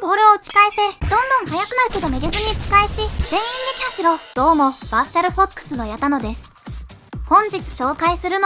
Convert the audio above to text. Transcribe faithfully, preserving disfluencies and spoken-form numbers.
ボールを打ち返せ。どんどん速くなるけどめげずに打ち返し、全員撃破しろ。どうも、バーチャルフォックスの矢田野です。本日紹介するの